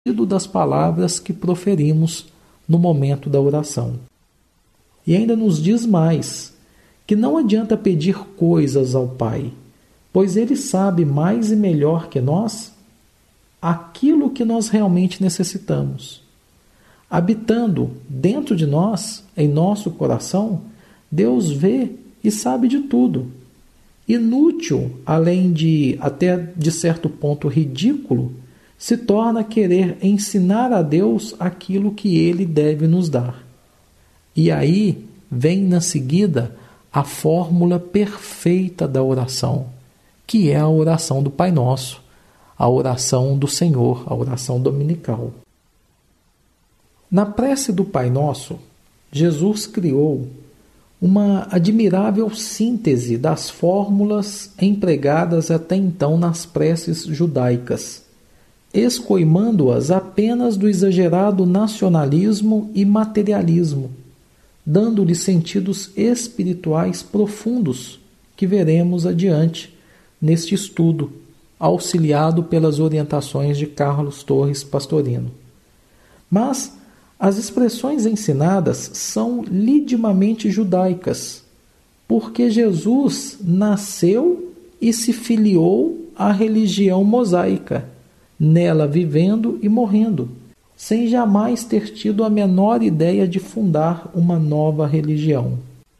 das palavras que proferimos no momento da oração. E ainda nos diz mais, que não adianta pedir coisas ao Pai, pois Ele sabe mais e melhor que nós aquilo que nós realmente necessitamos. Habitando dentro de nós, em nosso coração, Deus vê e sabe de tudo. Inútil, além de até de certo ponto ridículo, se torna querer ensinar a Deus aquilo que Ele deve nos dar. E aí vem na seguida a fórmula perfeita da oração, que é a oração do Pai Nosso, a oração do Senhor, a oração dominical. Na prece do Pai Nosso, Jesus criou uma admirável síntese das fórmulas empregadas até então nas preces judaicas, escoimando-as apenas do exagerado nacionalismo e materialismo, dando-lhe sentidos espirituais profundos que veremos adiante neste estudo, auxiliado pelas orientações de Carlos Torres Pastorino. Mas as expressões ensinadas são lidimamente judaicas, porque Jesus nasceu e se filiou à religião mosaica, nela vivendo e morrendo, sem jamais ter tido a menor ideia de fundar uma nova religião.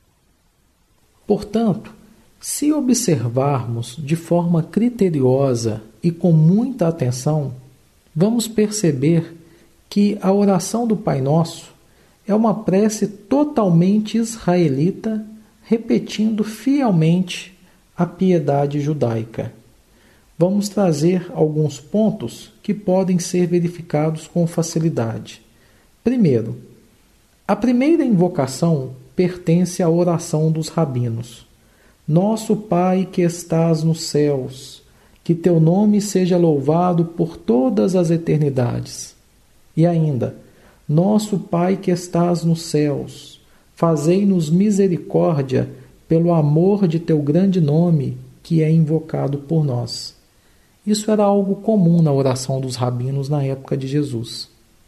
Portanto, se observarmos de forma criteriosa e com muita atenção, vamos perceber que a oração do Pai Nosso é uma prece totalmente israelita, repetindo fielmente a piedade judaica. Vamos trazer alguns pontos que podem ser verificados com facilidade. Primeiro, a primeira invocação pertence à oração dos rabinos. Nosso Pai que estás nos céus, que teu nome seja louvado por todas as eternidades. E ainda, nosso Pai que estás nos céus, fazei-nos misericórdia pelo amor de teu grande nome, que é invocado por nós. Isso era algo comum na oração dos rabinos na época de Jesus.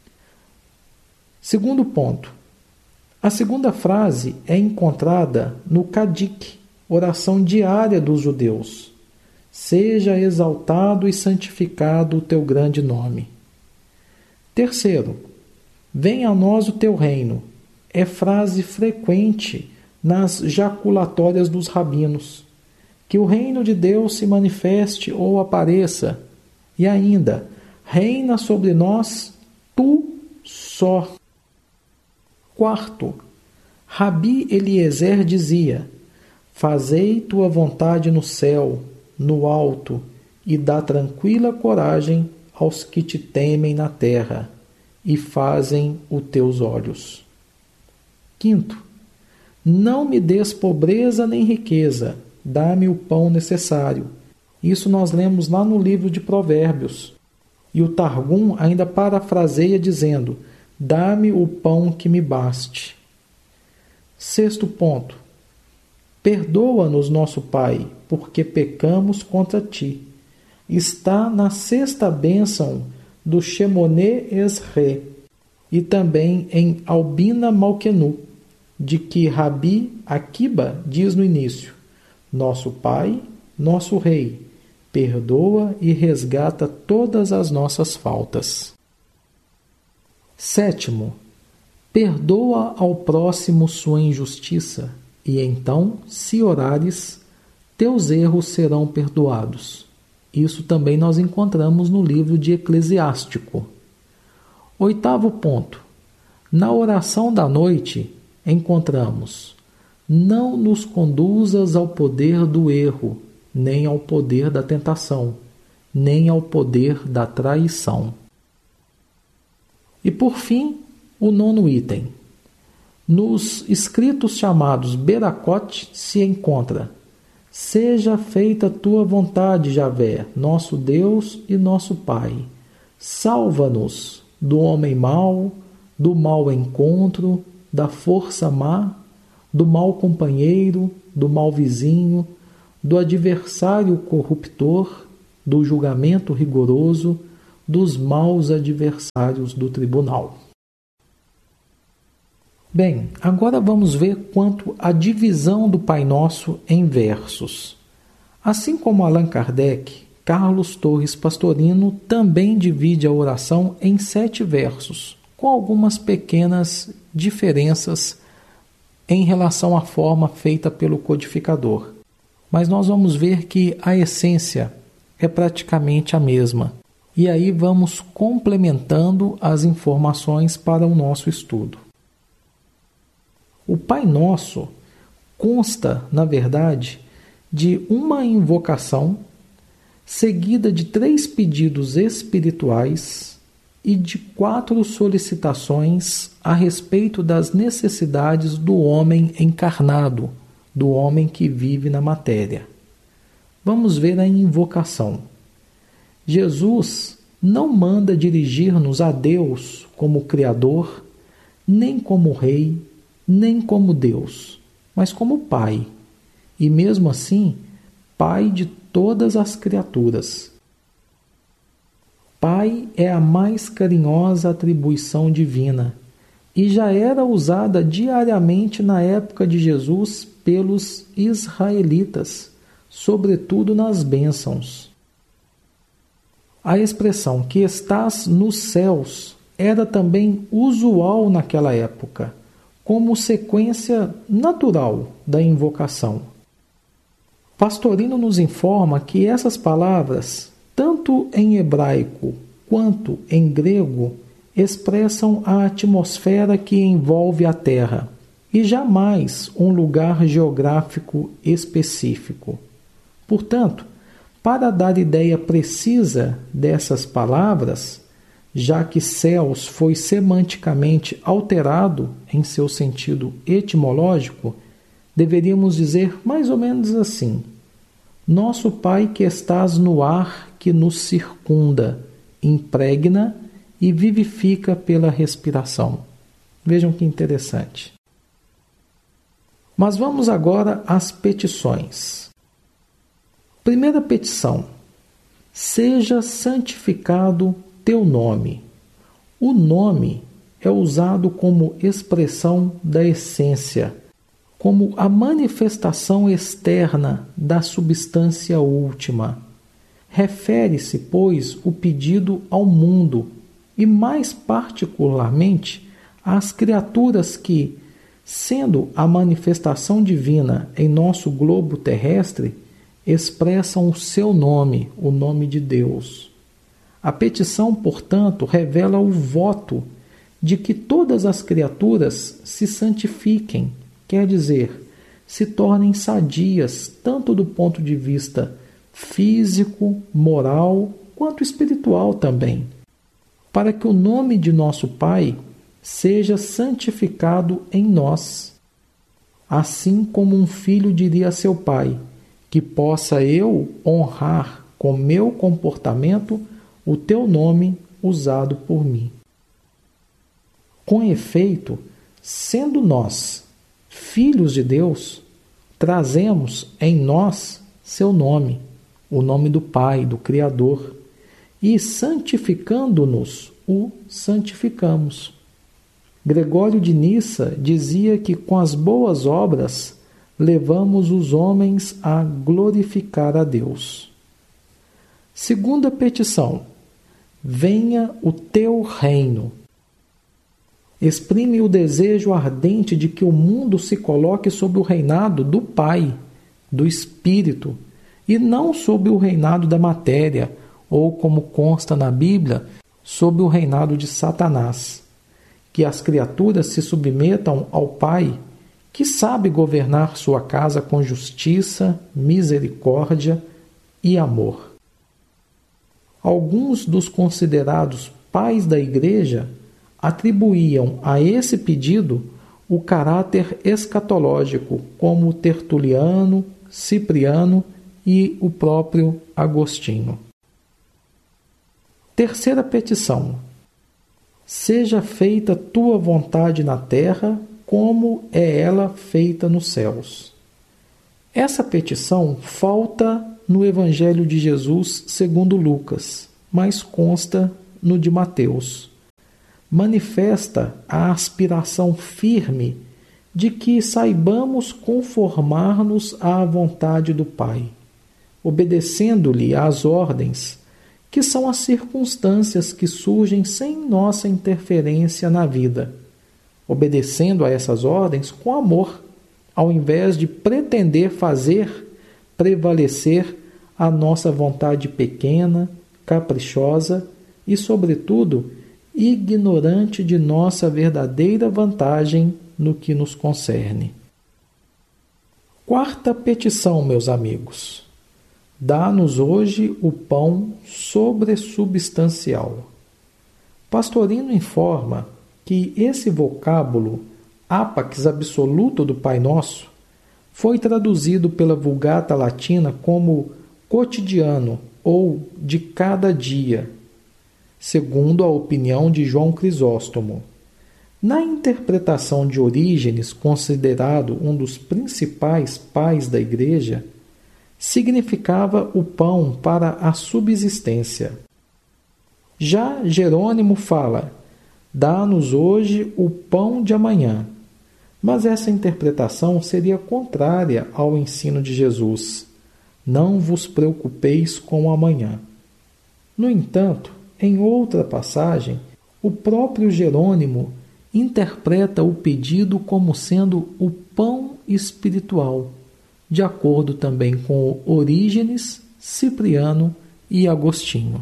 Segundo ponto. A segunda frase é encontrada no Kadik, oração diária dos judeus. Seja exaltado e santificado o teu grande nome. Terceiro, venha a nós o teu reino. É frase frequente nas jaculatórias dos rabinos. Que o reino de Deus se manifeste ou apareça. E ainda, reina sobre nós tu só. Quarto, Rabi Eliezer dizia: fazei tua vontade no céu, no alto, e dá tranquila coragem aos que te temem na terra e fazem os teus olhos. Quinto, não me des pobreza nem riqueza, dá-me o pão necessário. Isso nós lemos lá no livro de Provérbios. E o Targum ainda parafraseia dizendo: dá-me o pão que me baste. Sexto ponto, perdoa-nos, nosso Pai, porque pecamos contra ti. Está na sexta bênção do Shemoneh Esrei e também em Albina Malkenu, de que Rabi Akiba diz no início: nosso Pai, nosso Rei, perdoa e resgata todas as nossas faltas. Sétimo, perdoa ao próximo sua injustiça, e então, se orares, teus erros serão perdoados. Isso também nós encontramos no livro de Eclesiástico. Oitavo ponto. Na oração da noite, encontramos: não nos conduzas ao poder do erro, nem ao poder da tentação, nem ao poder da traição. E por fim, o nono item. Nos escritos chamados Berakot se encontra: seja feita tua vontade, Javé, nosso Deus e nosso Pai. Salva-nos do homem mau, do mau encontro, da força má, do mau companheiro, do mau vizinho, do adversário corruptor, do julgamento rigoroso, dos maus adversários do tribunal. Bem, agora vamos ver quanto à divisão do Pai Nosso em versos. Assim como Allan Kardec, Carlos Torres Pastorino também divide a oração em 7 versos, com algumas pequenas diferenças em relação à forma feita pelo codificador. Mas nós vamos ver que a essência é praticamente a mesma. E aí vamos complementando as informações para o nosso estudo. O Pai Nosso consta, na verdade, de uma invocação seguida de 3 pedidos espirituais e de 4 solicitações a respeito das necessidades do homem encarnado, do homem que vive na matéria. Vamos ver a invocação. Jesus não manda dirigir-nos a Deus como Criador, nem como Rei, nem como Deus, mas como Pai, e mesmo assim, Pai de todas as criaturas. Pai é a mais carinhosa atribuição divina e já era usada diariamente na época de Jesus pelos israelitas, sobretudo nas bênçãos. A expressão que estás nos céus era também usual naquela época, como sequência natural da invocação. Pastorino nos informa que essas palavras, tanto em hebraico quanto em grego, expressam a atmosfera que envolve a Terra e jamais um lugar geográfico específico. Portanto, para dar ideia precisa dessas palavras, já que céus foi semanticamente alterado em seu sentido etimológico, deveríamos dizer mais ou menos assim: Nosso Pai que estás no ar que nos circunda, impregna e vivifica pela respiração. Vejam que interessante. Mas vamos agora às petições. Primeira petição: seja santificado teu nome. O nome é usado como expressão da essência, como a manifestação externa da substância última. Refere-se, pois, o pedido ao mundo, e mais particularmente às criaturas que, sendo a manifestação divina em nosso globo terrestre, expressam o seu nome, o nome de Deus. A petição, portanto, revela o voto de que todas as criaturas se santifiquem, quer dizer, se tornem sadias, tanto do ponto de vista físico, moral, quanto espiritual também, para que o nome de nosso Pai seja santificado em nós. Assim como um filho diria a seu pai, que possa eu honrar com meu comportamento o teu nome usado por mim. Com efeito, sendo nós filhos de Deus, trazemos em nós seu nome, o nome do Pai, do Criador, e santificando-nos, o santificamos. Gregório de Nissa dizia que com as boas obras levamos os homens a glorificar a Deus. Segunda petição: venha o teu reino. Exprime o desejo ardente de que o mundo se coloque sob o reinado do Pai, do Espírito, e não sob o reinado da matéria, ou, como consta na Bíblia, sob o reinado de Satanás. Que as criaturas se submetam ao Pai, que sabe governar sua casa com justiça, misericórdia e amor. Alguns dos considerados pais da Igreja atribuíam a esse pedido o caráter escatológico, como Tertuliano, Cipriano e o próprio Agostinho. Terceira petição: seja feita tua vontade na terra, como é ela feita nos céus. Essa petição falta no Evangelho de Jesus segundo Lucas, mas consta no de Mateus. Manifesta a aspiração firme de que saibamos conformar-nos à vontade do Pai, obedecendo-lhe às ordens, que são as circunstâncias que surgem sem nossa interferência na vida, obedecendo a essas ordens com amor, ao invés de pretender fazer prevalecer a nossa vontade pequena, caprichosa e, sobretudo, ignorante de nossa verdadeira vantagem no que nos concerne. Quarta petição, meus amigos. Dá-nos hoje o pão sobressubstancial. Pastorino informa que esse vocábulo, ápax absoluto do Pai Nosso, foi traduzido pela Vulgata Latina como cotidiano ou de cada dia, segundo a opinião de João Crisóstomo. Na interpretação de Orígenes, considerado um dos principais pais da Igreja, significava o pão para a subsistência. Já Jerônimo fala: dá-nos hoje o pão de amanhã. Mas essa interpretação seria contrária ao ensino de Jesus. Não vos preocupeis com o amanhã. No entanto, em outra passagem, o próprio Jerônimo interpreta o pedido como sendo o pão espiritual, de acordo também com Orígenes, Cipriano e Agostinho.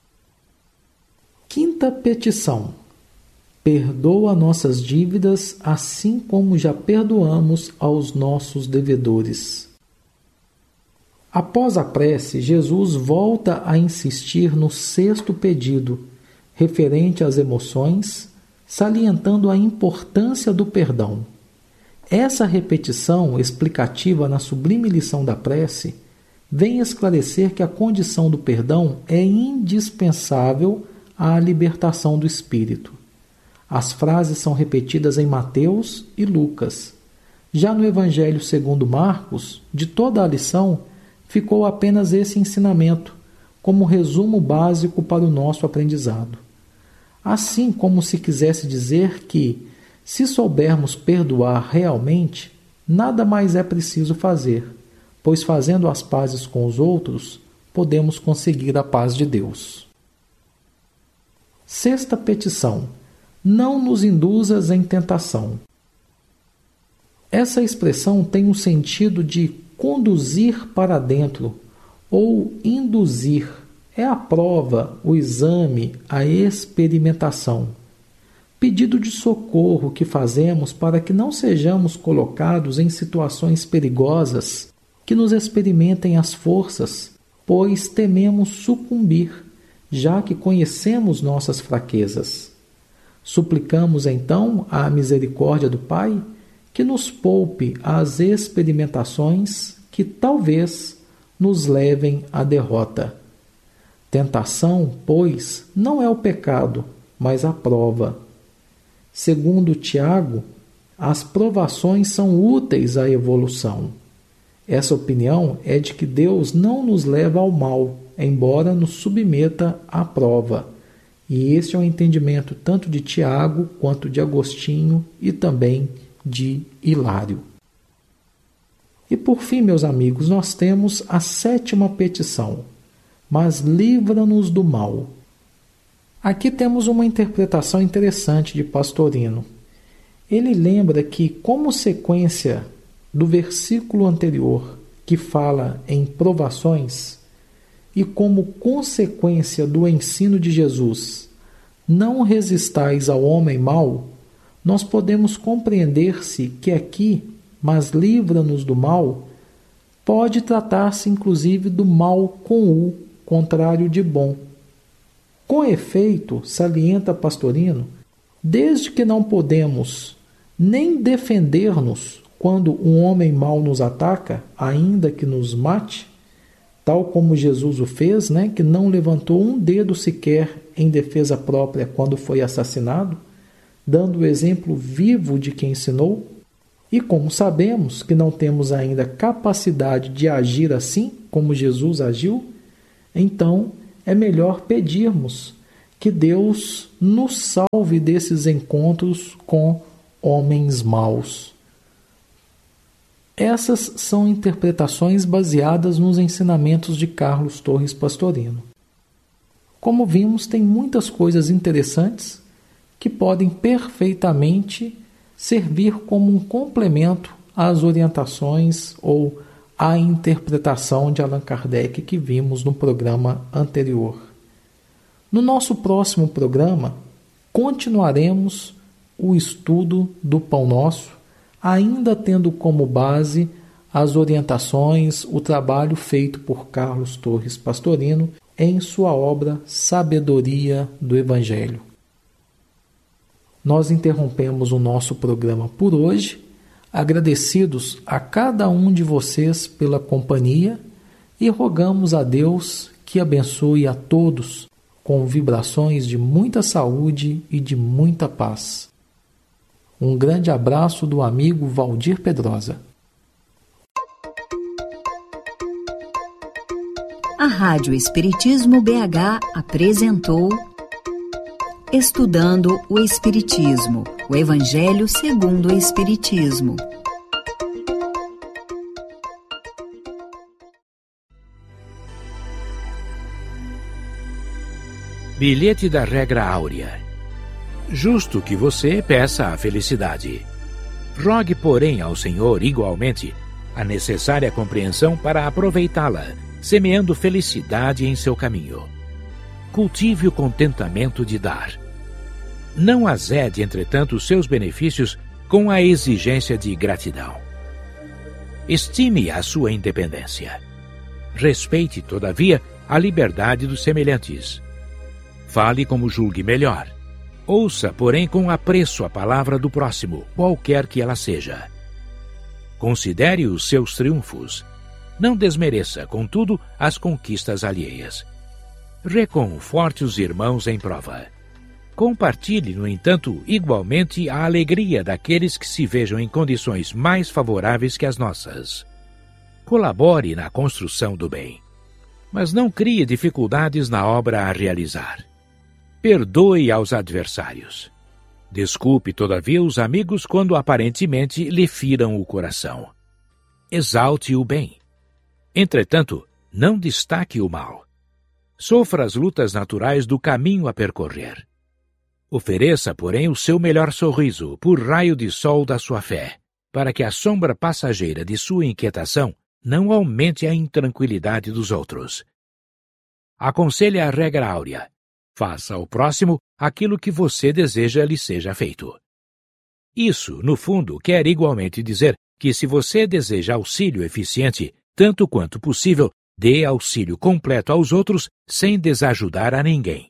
Quinta petição. Perdoa nossas dívidas, assim como já perdoamos aos nossos devedores. Após a prece, Jesus volta a insistir no sexto pedido, referente às emoções, salientando a importância do perdão. Essa repetição explicativa na sublime lição da prece vem esclarecer que a condição do perdão é indispensável à libertação do espírito. As frases são repetidas em Mateus e Lucas. Já no Evangelho segundo Marcos, de toda a lição, ficou apenas esse ensinamento, como resumo básico para o nosso aprendizado. Assim como se quisesse dizer que, se soubermos perdoar realmente, nada mais é preciso fazer, pois fazendo as pazes com os outros, podemos conseguir a paz de Deus. Sexta petição. Não nos induzas em tentação. Essa expressão tem o sentido de conduzir para dentro ou induzir. É a prova, o exame, a experimentação. Pedido de socorro que fazemos para que não sejamos colocados em situações perigosas que nos experimentem as forças, pois tememos sucumbir, já que conhecemos nossas fraquezas. Suplicamos então à misericórdia do Pai que nos poupe as experimentações que talvez nos levem à derrota. Tentação, pois, não é o pecado, mas a prova. Segundo Tiago, as provações são úteis à evolução. Essa opinião é de que Deus não nos leva ao mal, embora nos submeta à prova. E esse é o entendimento tanto de Tiago quanto de Agostinho e também de Hilário. E por fim, meus amigos, nós temos a sétima petição. Mas livra-nos do mal. Aqui temos uma interpretação interessante de Pastorino. Ele lembra que, como sequência do versículo anterior, que fala em provações, e como consequência do ensino de Jesus, não resistais ao homem mau, nós podemos compreender-se que aqui, mas livra-nos do mal, pode tratar-se inclusive do mal com U, contrário de bom. Com efeito, salienta Pastorino, desde que não podemos nem defender-nos quando um homem mau nos ataca, ainda que nos mate, tal como Jesus o fez, que não levantou um dedo sequer em defesa própria quando foi assassinado, dando o exemplo vivo de quem ensinou. E como sabemos que não temos ainda capacidade de agir assim como Jesus agiu, então é melhor pedirmos que Deus nos salve desses encontros com homens maus. Essas são interpretações baseadas nos ensinamentos de Carlos Torres Pastorino. Como vimos, tem muitas coisas interessantes que podem perfeitamente servir como um complemento às orientações ou à interpretação de Allan Kardec que vimos no programa anterior. No nosso próximo programa, continuaremos o estudo do Pão Nosso, ainda tendo como base as orientações, o trabalho feito por Carlos Torres Pastorino em sua obra Sabedoria do Evangelho. Nós interrompemos o nosso programa por hoje, agradecidos a cada um de vocês pela companhia e rogamos a Deus que abençoe a todos com vibrações de muita saúde e de muita paz. Um grande abraço do amigo Valdir Pedrosa. A Rádio Espiritismo BH apresentou Estudando o Espiritismo, o Evangelho segundo o Espiritismo. Bilhete da regra áurea. Justo que você peça a felicidade. Rogue, porém, ao Senhor igualmente a necessária compreensão para aproveitá-la, semeando felicidade em seu caminho. Cultive o contentamento de dar. Não azede, entretanto, os seus benefícios com a exigência de gratidão. Estime a sua independência. Respeite, todavia, a liberdade dos semelhantes. Fale como julgue melhor. Ouça, porém, com apreço a palavra do próximo, qualquer que ela seja. Considere os seus triunfos. Não desmereça, contudo, as conquistas alheias. Reconforte os irmãos em prova. Compartilhe, no entanto, igualmente a alegria daqueles que se vejam em condições mais favoráveis que as nossas. Colabore na construção do bem. Mas não crie dificuldades na obra a realizar. Perdoe aos adversários. Desculpe, todavia, os amigos quando aparentemente lhe firam o coração. Exalte o bem. Entretanto, não destaque o mal. Sofra as lutas naturais do caminho a percorrer. Ofereça, porém, o seu melhor sorriso por raio de sol da sua fé, para que a sombra passageira de sua inquietação não aumente a intranquilidade dos outros. Aconselhe a regra áurea. Faça ao próximo aquilo que você deseja lhe seja feito. Isso, no fundo, quer igualmente dizer que se você deseja auxílio eficiente, tanto quanto possível, dê auxílio completo aos outros sem desajudar a ninguém.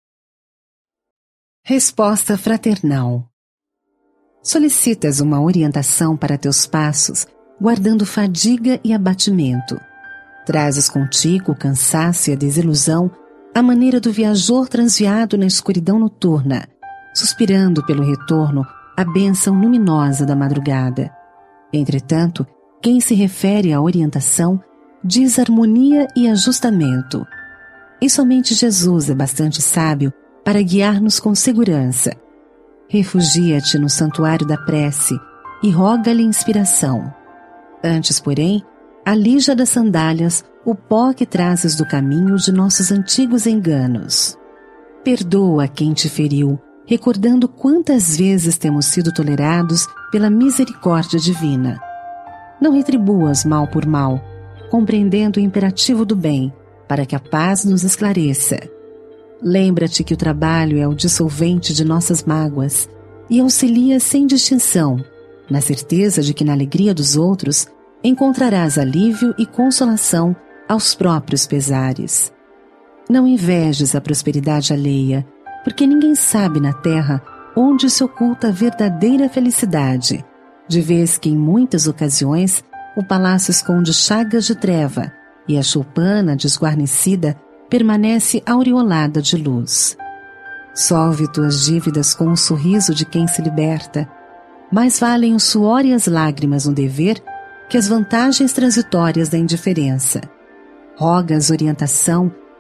Resposta fraternal. Solicitas uma orientação para teus passos, guardando fadiga e abatimento. Trazes contigo o cansaço e a desilusão, à maneira do viajor transviado na escuridão noturna, suspirando pelo retorno a bênção luminosa da madrugada. Entretanto, quem se refere à orientação diz harmonia e ajustamento. E somente Jesus é bastante sábio para guiar-nos com segurança. Refugia-te no santuário da prece e roga-lhe inspiração. Antes, porém, alija das sandálias o pó que trazes do caminho de nossos antigos enganos. Perdoa quem te feriu, recordando quantas vezes temos sido tolerados pela misericórdia divina. Não retribuas mal por mal, compreendendo o imperativo do bem, para que a paz nos esclareça. Lembra-te que o trabalho é o dissolvente de nossas mágoas e auxilia sem distinção, na certeza de que na alegria dos outros encontrarás alívio e consolação aos próprios pesares. Não invejes a prosperidade alheia, porque ninguém sabe na terra onde se oculta a verdadeira felicidade, de vez que em muitas ocasiões o palácio esconde chagas de treva e a choupana desguarnecida permanece aureolada de luz. Solve tuas dívidas com o sorriso de quem se liberta. Mais valem o suor e as lágrimas no dever que as vantagens transitórias da indiferença. Rogas orientação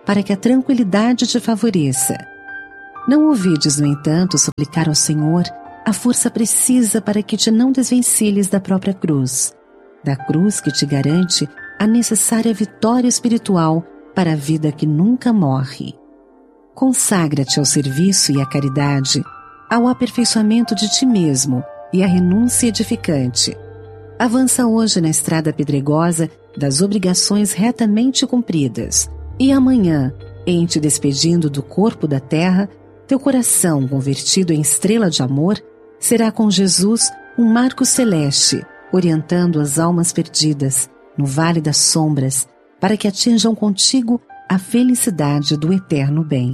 para que a tranquilidade te favoreça. Não ouvides, no entanto, suplicar ao Senhor a força precisa para que te não desvencilhes da própria cruz, da cruz que te garante a necessária vitória espiritual para a vida que nunca morre. Consagra-te ao serviço e à caridade, ao aperfeiçoamento de ti mesmo e à renúncia edificante. Avança hoje na estrada pedregosa das obrigações retamente cumpridas, e amanhã, em te despedindo do corpo da terra, teu coração, convertido em estrela de amor, será com Jesus um marco celeste, orientando as almas perdidas no vale das sombras, para que atinjam contigo a felicidade do eterno bem.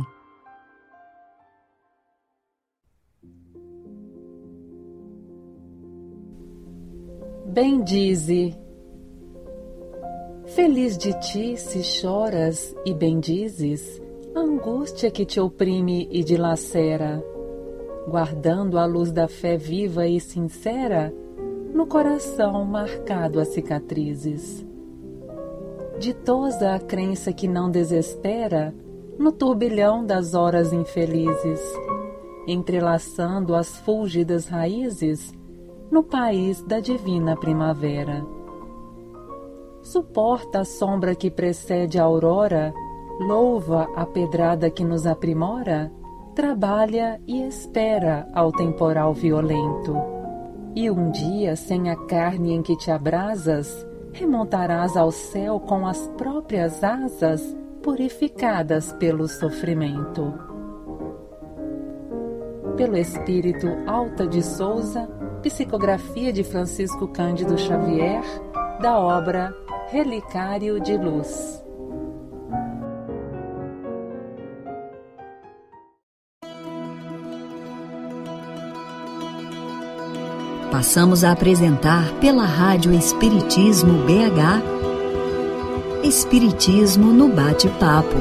Bendize. Feliz de ti se choras e bendizes a angústia que te oprime e dilacera, guardando a luz da fé viva e sincera no coração marcado a cicatrizes. Ditosa a crença que não desespera no turbilhão das horas infelizes, entrelaçando as fúlgidas raízes no país da divina primavera. Suporta a sombra que precede a aurora, louva a pedrada que nos aprimora, trabalha e espera ao temporal violento. E um dia, sem a carne em que te abrasas, remontarás ao céu com as próprias asas purificadas pelo sofrimento. Pelo Espírito Alta de Souza, psicografia de Francisco Cândido Xavier, da obra Relicário de Luz. Passamos a apresentar pela Rádio Espiritismo BH, Espiritismo no Bate-Papo.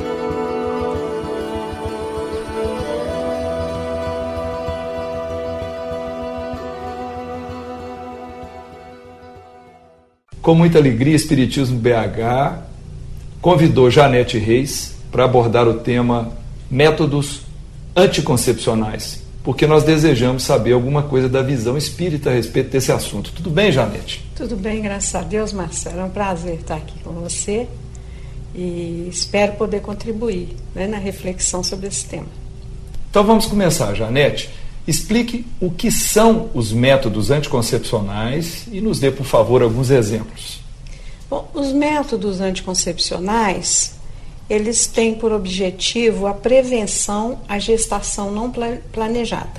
Com muita alegria, Espiritismo BH convidou Janete Reis para abordar o tema métodos anticoncepcionais, porque nós desejamos saber alguma coisa da visão espírita a respeito desse assunto. Tudo bem, Janete? Tudo bem, graças a Deus, Marcelo. É um prazer estar aqui com você e espero poder contribuir, na reflexão sobre esse tema. Então vamos começar, Janete. Explique o que são os métodos anticoncepcionais e nos dê, por favor, alguns exemplos. Bom, os métodos anticoncepcionais, eles têm por objetivo a prevenção à gestação não planejada.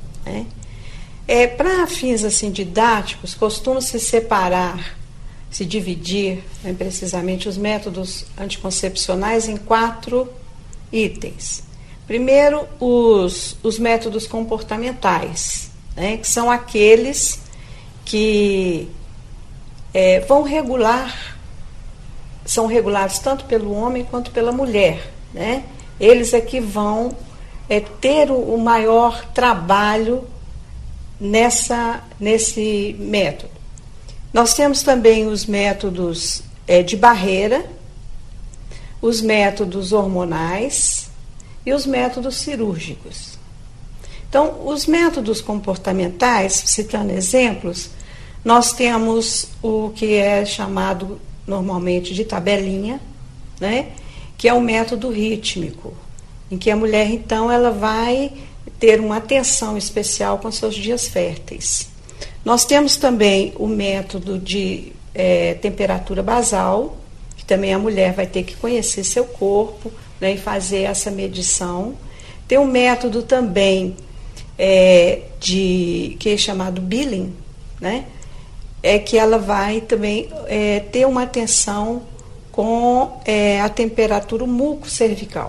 Para fins assim, didáticos, costuma-se separar, se dividir, precisamente, os métodos anticoncepcionais em 4 itens. Primeiro, os métodos comportamentais, que são aqueles que vão regular, são regulados tanto pelo homem quanto pela mulher. Eles é que vão ter o maior trabalho nesse método. Nós temos também os métodos de barreira, os métodos hormonais e os métodos cirúrgicos. Então, os métodos comportamentais, citando exemplos, nós temos o que é chamado normalmente de tabelinha, que é um método rítmico, em que a mulher, então, ela vai ter uma atenção especial com seus dias férteis. Nós temos também o método de temperatura basal, que também a mulher vai ter que conhecer seu corpo, e fazer essa medição. Tem um método também que é chamado Billing, que ela vai também ter uma atenção com a temperatura mucocervical.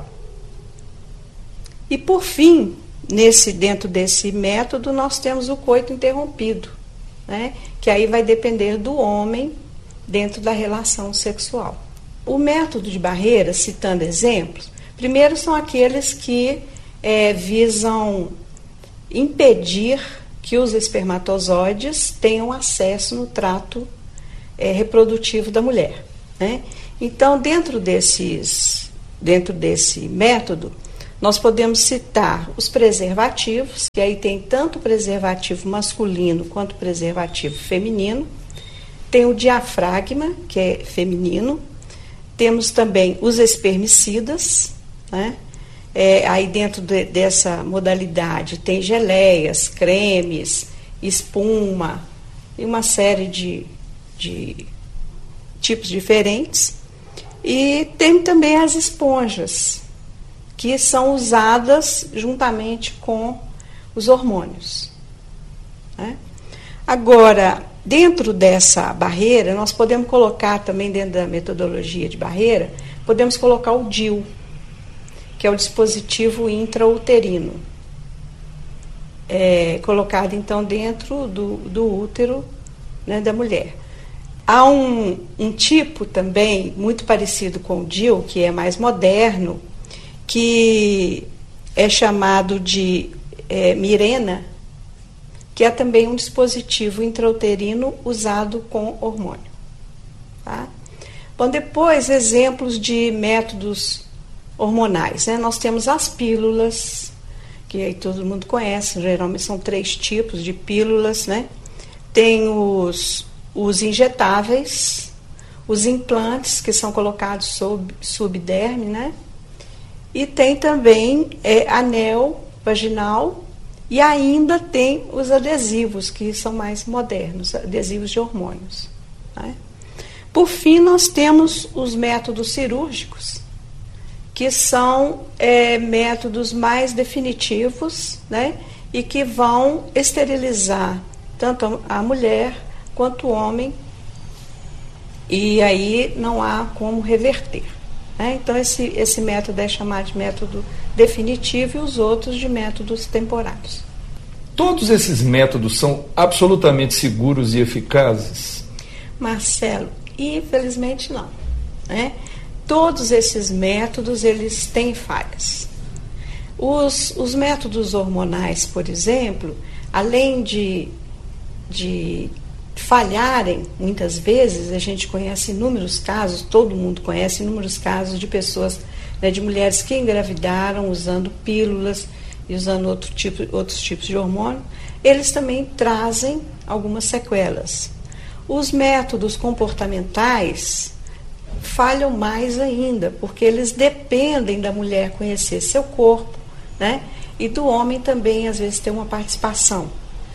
E por fim, dentro desse método, nós temos o coito interrompido, que aí vai depender do homem dentro da relação sexual. O método de barreira, citando exemplos, primeiro são aqueles que visam impedir que os espermatozoides tenham acesso no trato reprodutivo da mulher. Então, dentro desses dentro desse método, nós podemos citar os preservativos, que aí tem tanto preservativo masculino quanto preservativo feminino. Tem o diafragma, que é feminino. Temos também os espermicidas, né? Aí dentro dessa modalidade tem geleias, cremes, espuma e uma série de tipos diferentes. E tem também as esponjas, que são usadas juntamente com os hormônios, né? Agora, dentro dessa barreira, nós podemos colocar também, dentro da metodologia de barreira, podemos colocar o DIU, que é o dispositivo intrauterino, colocado então dentro do útero, né, da mulher. Há um tipo também muito parecido com o DIU, que é mais moderno, que é chamado de Mirena, que é também um dispositivo intrauterino usado com hormônio. Tá? Bom, depois, exemplos de métodos hormonais, né? Nós temos as pílulas, que aí todo mundo conhece, geralmente são 3 tipos de pílulas, né? Tem os injetáveis, os implantes, que são colocados subderme, né? E tem também anel vaginal, e ainda tem os adesivos, que são mais modernos, adesivos de hormônios, né? Por fim, nós temos os métodos cirúrgicos, que são métodos mais definitivos, né? E que vão esterilizar tanto a mulher quanto o homem, e aí não há como reverter, né? Então esse método é chamado de método definitivo e os outros de métodos temporários. Todos esses métodos são absolutamente seguros e eficazes? Marcelo, infelizmente não, né? Todos esses métodos, eles têm falhas. Os métodos hormonais, por exemplo, além de falharem, muitas vezes, a gente conhece inúmeros casos, todo mundo conhece inúmeros casos de pessoas, né, de mulheres que engravidaram usando pílulas e usando outros tipos de hormônio, eles também trazem algumas sequelas. Os métodos comportamentais falham mais ainda, porque eles dependem da mulher conhecer seu corpo, né, e do homem também, às vezes, ter uma participação.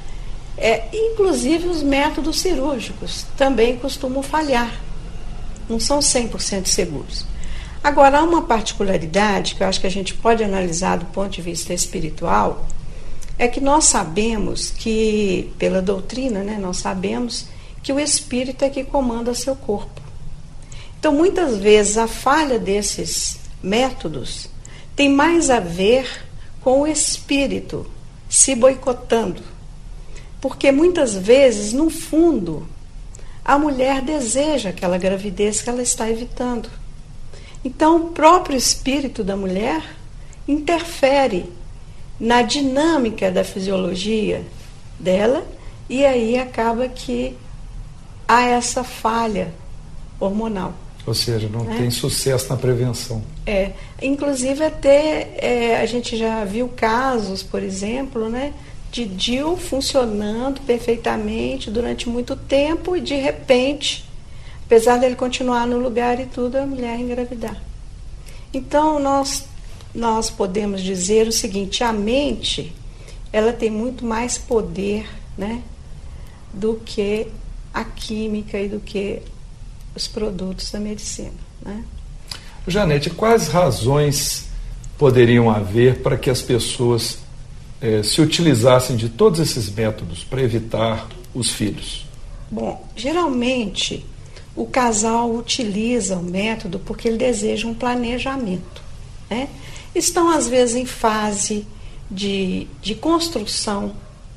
Inclusive os métodos cirúrgicos também costumam falhar, não são 100% seguros. Agora, há uma particularidade que eu acho que a gente pode analisar do ponto de vista espiritual, é que nós sabemos que, pela doutrina, né, nós sabemos que o espírito é que comanda seu corpo. Então, muitas vezes, a falha desses métodos tem mais a ver com o espírito se boicotando. Porque muitas vezes, no fundo, a mulher deseja aquela gravidez que ela está evitando. Então, o próprio espírito da mulher interfere na dinâmica da fisiologia dela, e aí acaba que há essa falha hormonal. Ou seja, não tem sucesso na prevenção. Inclusive até a gente já viu casos, por exemplo, né, de DIU funcionando perfeitamente durante muito tempo e de repente, apesar dele continuar no lugar e tudo, a mulher engravidar. Então nós podemos dizer o seguinte: a mente, ela tem muito mais poder, né, do que a química e do que os produtos da medicina, né? Janete, quais razões poderiam haver para que as pessoas se utilizassem de todos esses métodos para evitar os filhos? Bom, geralmente o casal utiliza o método porque ele deseja um planejamento, né? Estão às vezes em fase de construção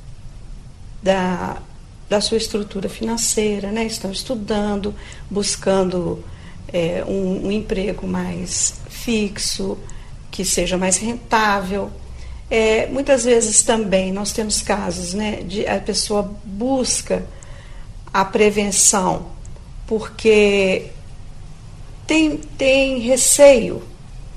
da sua estrutura financeira, né? Estão estudando, buscando um emprego mais fixo, que seja mais rentável. Muitas vezes também nós temos casos, né, de a pessoa busca a prevenção porque tem receio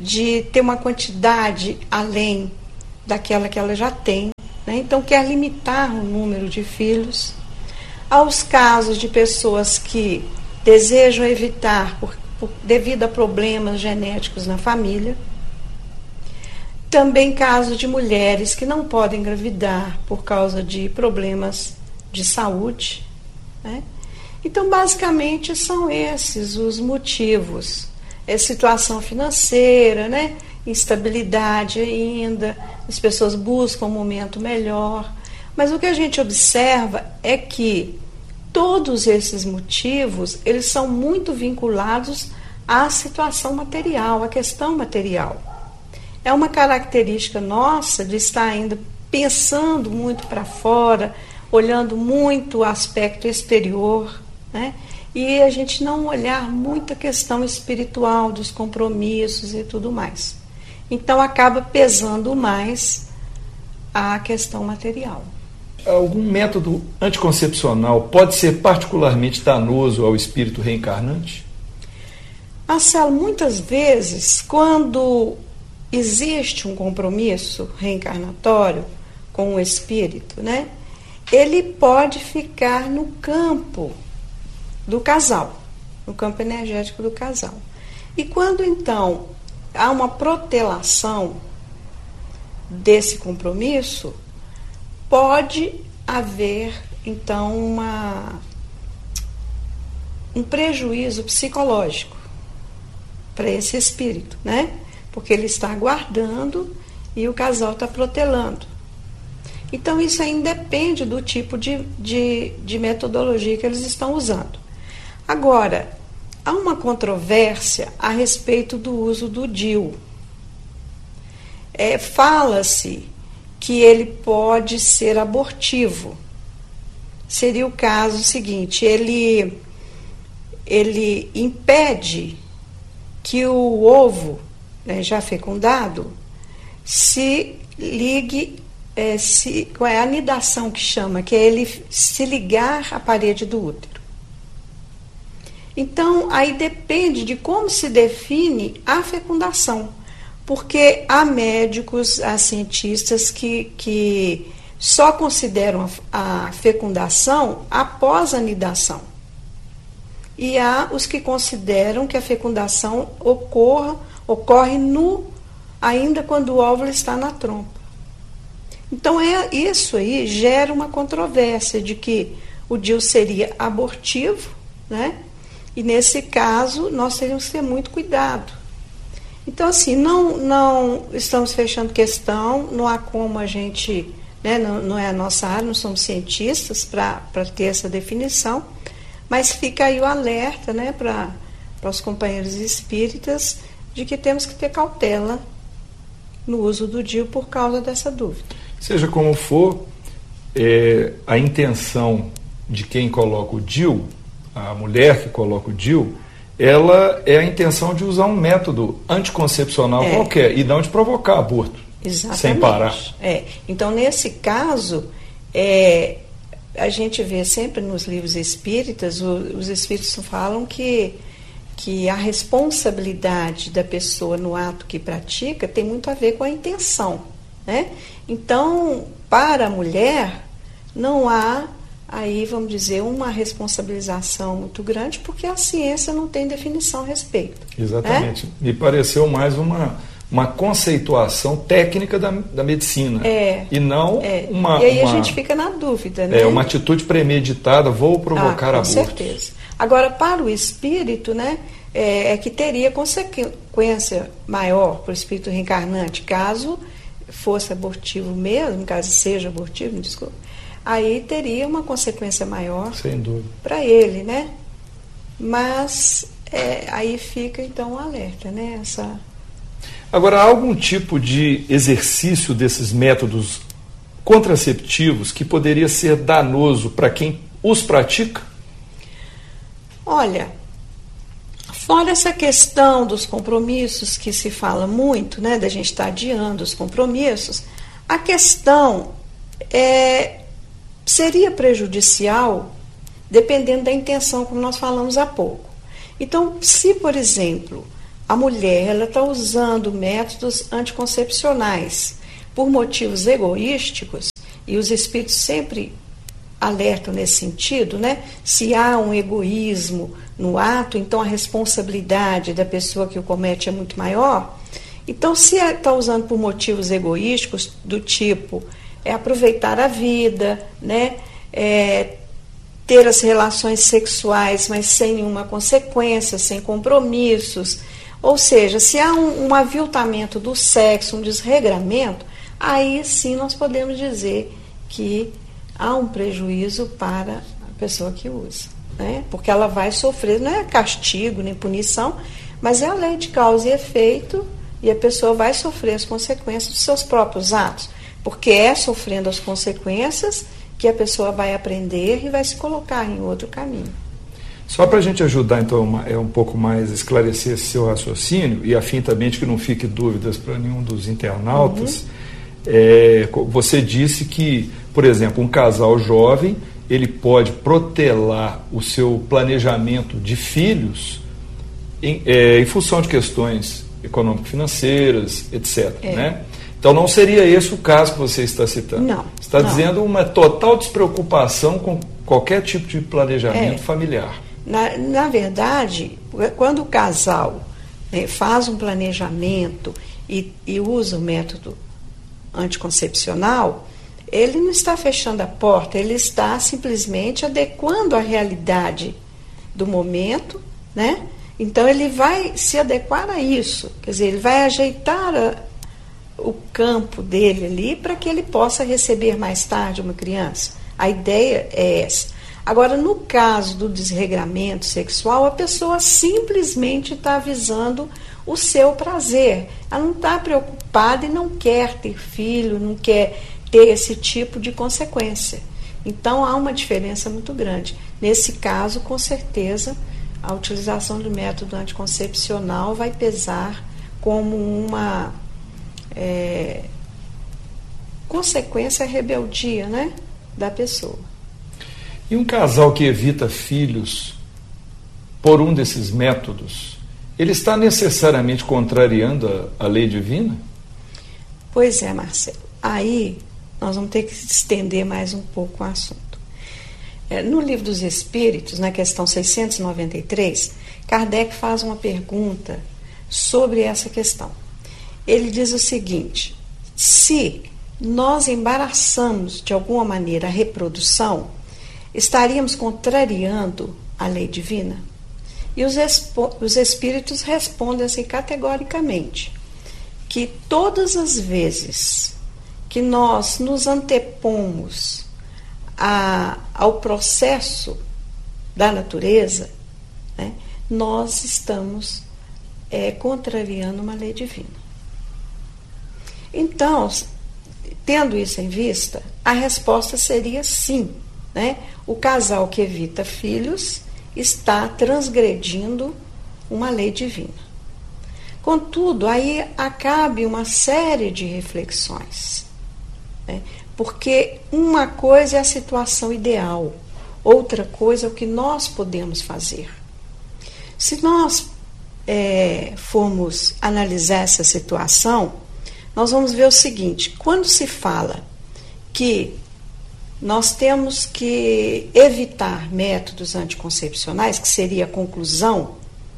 de ter uma quantidade além daquela que ela já tem, né? Então quer limitar o número de filhos. Aos casos de pessoas que desejam evitar devido a problemas genéticos na família. Também casos de mulheres que não podem engravidar por causa de problemas de saúde, né? Então, basicamente, são esses os motivos. É situação financeira, né? Instabilidade ainda, as pessoas buscam um momento melhor. Mas o que a gente observa é que todos esses motivos, eles são muito vinculados à situação material, à questão material. É uma característica nossa de estar ainda pensando muito para fora, olhando muito o aspecto exterior, né? E a gente não olhar muito a questão espiritual dos compromissos e tudo mais. Então acaba pesando mais a questão material. Algum método anticoncepcional pode ser particularmente danoso ao espírito reencarnante? Marcelo, muitas vezes, quando existe um compromisso reencarnatório com o espírito, né, ele pode ficar no campo do casal, no campo energético do casal. E quando, então, há uma protelação desse compromisso, pode haver, então, um prejuízo psicológico para esse espírito, né? Porque ele está aguardando e o casal está protelando. Então, isso aí depende do tipo de metodologia que eles estão usando. Agora, há uma controvérsia a respeito do uso do DIU. Fala-se que ele pode ser abortivo. Seria o caso seguinte, ele impede que o ovo, né, já fecundado, se ligue, qual é a anidação que chama, que é ele se ligar à parede do útero. Então, aí depende de como se define a fecundação, porque há médicos, há cientistas que só consideram a fecundação após a anidação. E há os que consideram que a fecundação ocorre ainda quando o óvulo está na trompa. Então, isso aí gera uma controvérsia de que o DIU seria abortivo, né? E nesse caso, nós teríamos que ter muito cuidado. Então, assim, não estamos fechando questão, não há como a gente, né, não é a nossa área, não somos cientistas para ter essa definição, mas fica aí o alerta, né, para os companheiros espíritas de que temos que ter cautela no uso do DIU por causa dessa dúvida. Seja como for, a intenção de quem coloca o DIU, a mulher que coloca o DIU, ela é a intenção de usar um método anticoncepcional qualquer e não de provocar aborto. Exatamente. Sem parar. Então, nesse caso, a gente vê sempre nos livros espíritas, os espíritos falam que a responsabilidade da pessoa no ato que pratica tem muito a ver com a intenção, né? Então, para a mulher, não há aí, vamos dizer, uma responsabilização muito grande, porque a ciência não tem definição a respeito. Exatamente. Né? Me pareceu mais uma conceituação técnica da medicina. E não uma... E aí a gente fica na dúvida, né? Uma atitude premeditada, vou provocar aborto. Com certeza. Agora, para o espírito, né, que teria consequência maior para o espírito reencarnante, caso fosse abortivo mesmo, caso seja abortivo, me desculpe, aí teria uma consequência maior para ele, né? Mas aí fica então um alerta, né? Agora, há algum tipo de exercício desses métodos contraceptivos que poderia ser danoso para quem os pratica? Olha, fora essa questão dos compromissos que se fala muito, né? Da gente estar adiando os compromissos, a questão seria prejudicial dependendo da intenção, como nós falamos há pouco. Então, se, por exemplo, a mulher ela está usando métodos anticoncepcionais por motivos egoísticos, e os espíritos sempre alertam nesse sentido, né? Se há um egoísmo no ato, então a responsabilidade da pessoa que o comete é muito maior. Então, se está usando por motivos egoísticos, do tipo aproveitar a vida, né? Ter as relações sexuais, mas sem nenhuma consequência, sem compromissos, ou seja, se há um aviltamento do sexo, um desregramento, aí sim nós podemos dizer que há um prejuízo para a pessoa que usa, né? Porque ela vai sofrer, não é castigo nem punição, mas é a lei de causa e efeito, e a pessoa vai sofrer as consequências dos seus próprios atos, porque é sofrendo as consequências que a pessoa vai aprender e vai se colocar em outro caminho. Só para a gente ajudar, então, um pouco mais esclarecer esse seu raciocínio, e a fim também de que não fique dúvidas para nenhum dos internautas, você disse que, por exemplo, um casal jovem, ele pode protelar o seu planejamento de filhos em função de questões econômico-financeiras, etc. Né? Então não seria esse o caso que você está citando. Não. Você está dizendo uma total despreocupação com qualquer tipo de planejamento familiar. Na verdade, quando o casal faz um planejamento e usa o método anticoncepcional, ele não está fechando a porta, ele está simplesmente adequando a realidade do momento, né? Então ele vai se adequar a isso, quer dizer, ele vai ajeitar o campo dele ali para que ele possa receber mais tarde uma criança. A ideia é essa. Agora, no caso do desregramento sexual, a pessoa simplesmente está visando o seu prazer. Ela não está preocupada e não quer ter filho, não quer ter esse tipo de consequência. Então, há uma diferença muito grande. Nesse caso, com certeza, a utilização do método anticoncepcional vai pesar como uma consequência, rebeldia, né, da pessoa. E um casal que evita filhos por um desses métodos, ele está necessariamente contrariando a lei divina? Pois é, Marcelo. Aí nós vamos ter que estender mais um pouco o assunto. No Livro dos Espíritos, na questão 693, Kardec faz uma pergunta sobre essa questão. Ele diz o seguinte: se nós embaraçamos de alguma maneira a reprodução, estaríamos contrariando a lei divina? E os espíritos respondem assim categoricamente, que todas as vezes que nós nos antepomos ao processo da natureza, né, nós estamos contrariando uma lei divina. Então, tendo isso em vista, a resposta seria sim, né? O casal que evita filhos está transgredindo uma lei divina. Contudo, aí cabe uma série de reflexões, né? Porque uma coisa é a situação ideal, outra coisa é o que nós podemos fazer. Se nós formos analisar essa situação, nós vamos ver o seguinte: quando se fala que nós temos que evitar métodos anticoncepcionais, que seria a conclusão,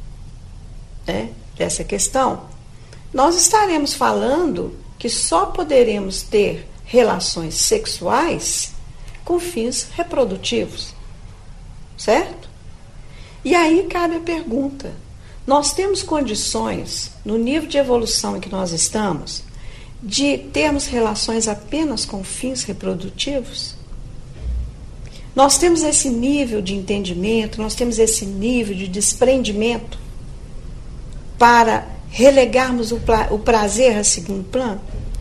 né, dessa questão, nós estaremos falando que só poderemos ter relações sexuais com fins reprodutivos, certo? E aí cabe a pergunta: nós temos condições, no nível de evolução em que nós estamos, de termos relações apenas com fins reprodutivos? Nós temos esse nível de entendimento, nós temos esse nível de desprendimento para relegarmos o prazer a segundo plano?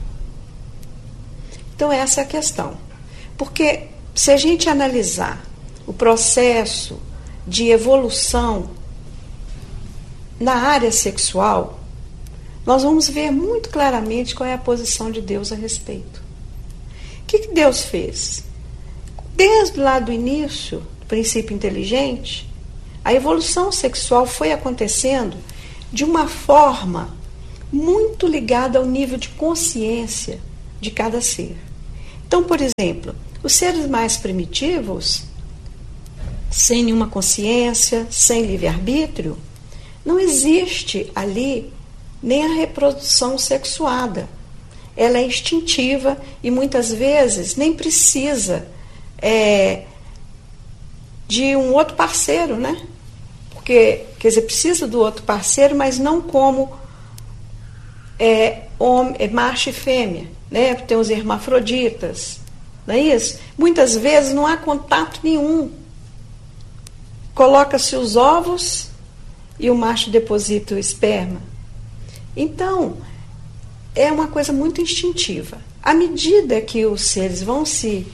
Então, essa é a questão. Porque se a gente analisar o processo de evolução na área sexual, nós vamos ver muito claramente qual é a posição de Deus a respeito. O que Deus fez? Desde lá do início, do princípio inteligente, a evolução sexual foi acontecendo de uma forma muito ligada ao nível de consciência de cada ser. Então, por exemplo, os seres mais primitivos, sem nenhuma consciência, sem livre-arbítrio, não existe ali nem a reprodução sexuada. Ela é instintiva e muitas vezes nem precisa de um outro parceiro, né? Porque, quer dizer, precisa do outro parceiro, mas não como macho e fêmea, né? Tem os hermafroditas, não é isso? Muitas vezes não há contato nenhum. Coloca-se os ovos e o macho deposita o esperma. Então, é uma coisa muito instintiva. À medida que os seres vão se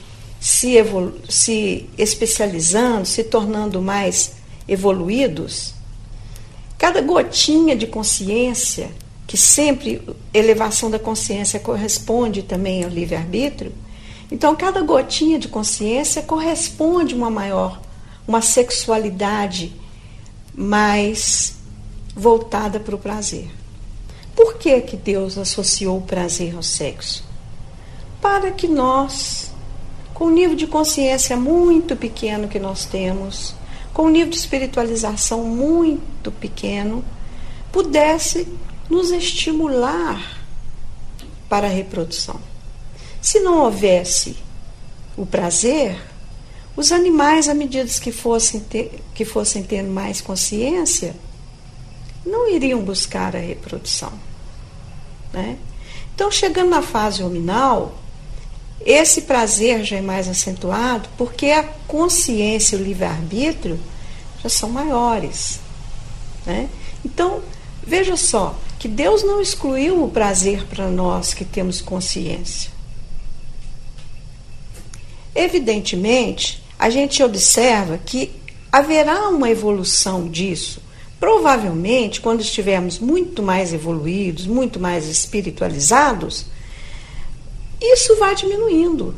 especializando, se tornando mais evoluídos, cada gotinha de consciência, que sempre elevação da consciência corresponde também ao livre-arbítrio, então cada gotinha de consciência corresponde a uma sexualidade mais voltada para o prazer. Por que Deus associou o prazer ao sexo? Para que nós, com o nível de consciência muito pequeno que nós temos, com o nível de espiritualização muito pequeno, pudesse nos estimular para a reprodução. Se não houvesse o prazer, os animais, à medida que fossem tendo mais consciência, não iriam buscar a reprodução, né? Então, chegando na fase hominal, esse prazer já é mais acentuado, porque a consciência e o livre-arbítrio já são maiores, né? Então, veja só, que Deus não excluiu o prazer para nós que temos consciência. Evidentemente, a gente observa que haverá uma evolução disso. Provavelmente, quando estivermos muito mais evoluídos, muito mais espiritualizados, isso vai diminuindo.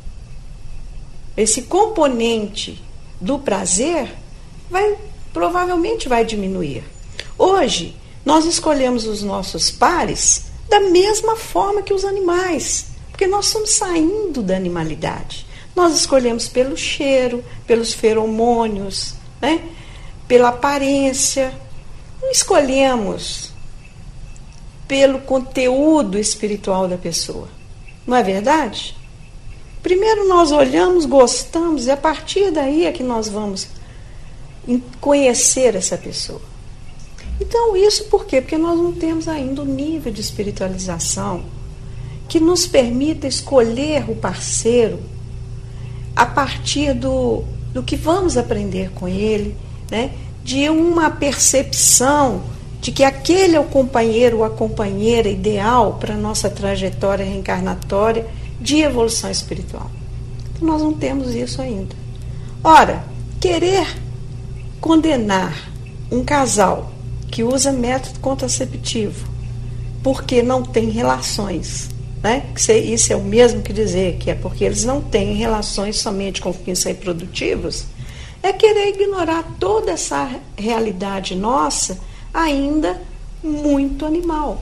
Esse componente do prazer provavelmente vai diminuir. Hoje, nós escolhemos os nossos pares da mesma forma que os animais, porque nós estamos saindo da animalidade. Nós escolhemos pelo cheiro, pelos feromônios, né? Pela aparência. Não escolhemos pelo conteúdo espiritual da pessoa. Não é verdade? Primeiro nós olhamos, gostamos, e a partir daí é que nós vamos conhecer essa pessoa. Então, isso por quê? Porque nós não temos ainda o nível de espiritualização que nos permita escolher o parceiro a partir do que vamos aprender com ele, né? De uma percepção de que aquele é o companheiro ou a companheira ideal para a nossa trajetória reencarnatória de evolução espiritual. Então, nós não temos isso ainda. Ora, querer condenar um casal que usa método contraceptivo porque não tem relações, né? Isso é o mesmo que dizer que é porque eles não têm relações somente com fins reprodutivos, é querer ignorar toda essa realidade nossa, ainda muito animal.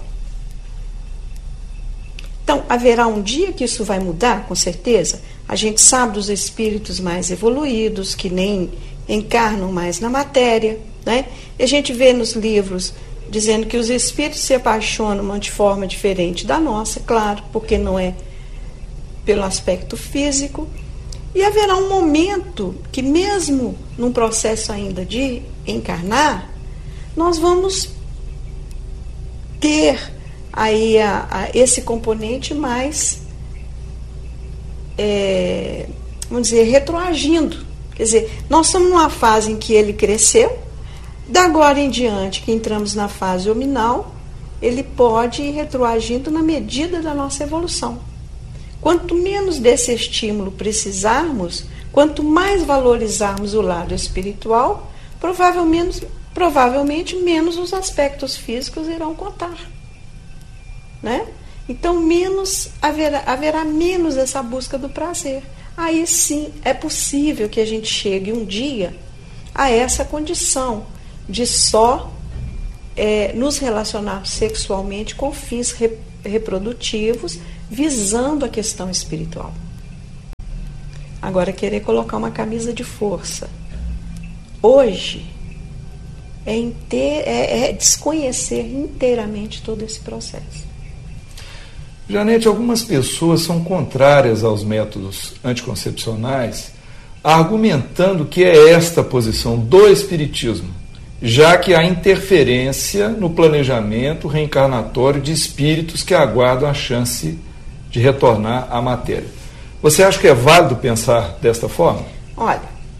Então, haverá um dia que isso vai mudar, com certeza. A gente sabe dos espíritos mais evoluídos, que nem encarnam mais na matéria, né? E a gente vê nos livros dizendo que os espíritos se apaixonam de forma diferente da nossa, claro, porque não é pelo aspecto físico. E haverá um momento que, mesmo num processo ainda de encarnar, nós vamos ter aí esse componente mais, vamos dizer, retroagindo. Quer dizer, nós estamos numa fase em que ele cresceu, da agora em diante, que entramos na fase hominal, ele pode ir retroagindo na medida da nossa evolução. Quanto menos desse estímulo precisarmos, quanto mais valorizarmos o lado espiritual, provavelmente menos os aspectos físicos irão contar, né? Então haverá menos essa busca do prazer. Aí sim é possível que a gente chegue um dia a essa condição de só nos relacionar sexualmente com fins reprodutivos, visando a questão espiritual. Agora, querer colocar uma camisa de força hoje é desconhecer inteiramente todo esse processo. Janete, algumas pessoas são contrárias aos métodos anticoncepcionais, argumentando que é esta a posição do espiritismo, já que há interferência no planejamento reencarnatório de espíritos que aguardam a chance de retornar à matéria. Você acha que é válido pensar desta forma? Olha,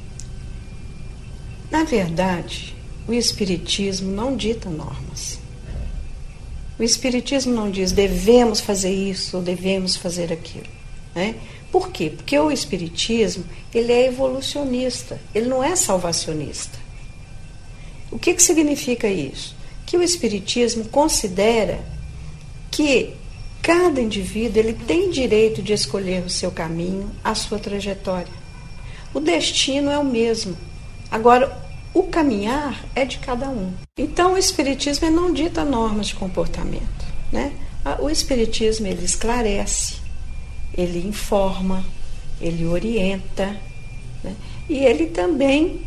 na verdade, o espiritismo não dita normas. O espiritismo não diz devemos fazer isso ou devemos fazer aquilo, né? Por quê? Porque o espiritismo, ele é evolucionista, ele não é salvacionista. O que significa isso? Que o espiritismo considera que cada indivíduo ele tem direito de escolher o seu caminho, a sua trajetória. O destino é o mesmo. Agora, o caminhar é de cada um. Então, o espiritismo não dita normas de comportamento, né? O espiritismo ele esclarece, ele informa, ele orienta, né? E ele também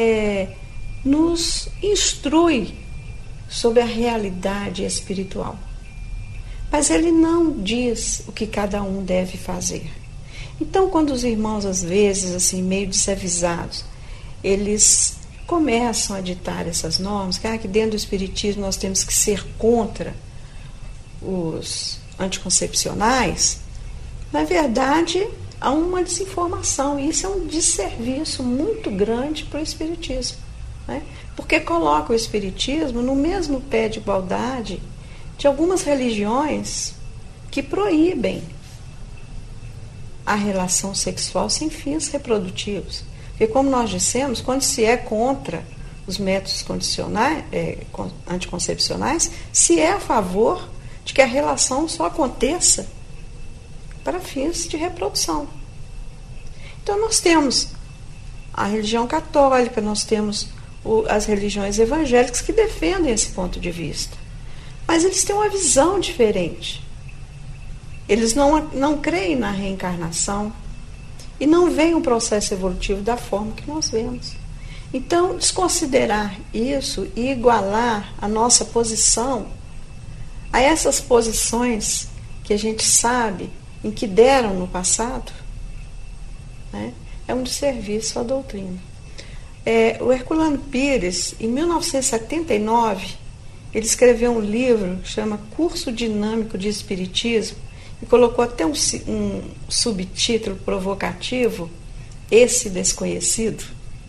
nos instrui sobre a realidade espiritual. Mas ele não diz o que cada um deve fazer. Então, quando os irmãos, às vezes, assim, meio desavisados, eles começam a ditar essas normas, que dentro do espiritismo nós temos que ser contra os anticoncepcionais, na verdade, há uma desinformação, e isso é um desserviço muito grande para o espiritismo, né? Porque coloca o espiritismo no mesmo pé de igualdade de algumas religiões que proíbem a relação sexual sem fins reprodutivos. Porque, como nós dissemos, quando se é contra os métodos anticoncepcionais, se é a favor de que a relação só aconteça para fins de reprodução. Então, nós temos a religião católica, nós temos as religiões evangélicas que defendem esse ponto de vista. Mas eles têm uma visão diferente. Eles não creem na reencarnação e não veem o processo evolutivo da forma que nós vemos. Então, desconsiderar isso e igualar a nossa posição a essas posições que a gente sabe em que deram no passado, né, é um desserviço à doutrina. O Herculano Pires, em 1979, ele escreveu um livro que chama Curso Dinâmico de Espiritismo, e colocou até um subtítulo provocativo, Esse Desconhecido.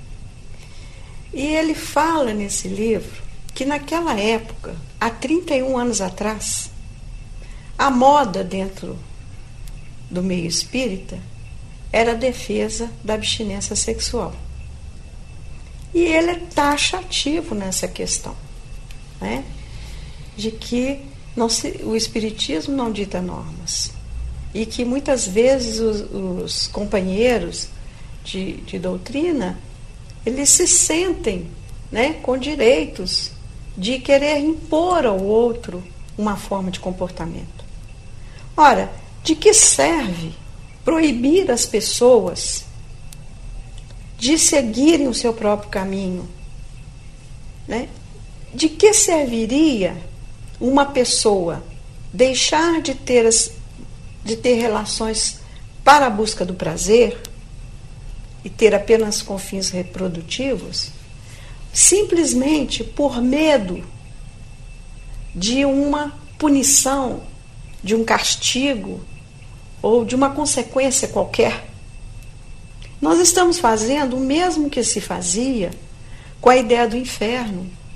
E ele fala nesse livro que naquela época, há 31 anos atrás, a moda dentro do meio espírita era a defesa da abstinência sexual. E ele é taxativo nessa questão, né? De que o espiritismo não dita normas e que muitas vezes os companheiros de doutrina, eles se sentem, né, com direitos de querer impor ao outro uma forma de comportamento. Ora, de que serve proibir as pessoas de seguirem o seu próprio caminho, né? De que serviria uma pessoa deixar de ter relações para a busca do prazer e ter apenas com fins reprodutivos, simplesmente por medo de uma punição, de um castigo ou de uma consequência qualquer? Nós estamos fazendo o mesmo que se fazia com a ideia do inferno,